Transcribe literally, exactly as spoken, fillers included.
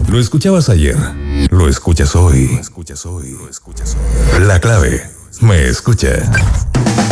Lo escuchabas ayer, lo escuchas hoy. La clave, me escucha.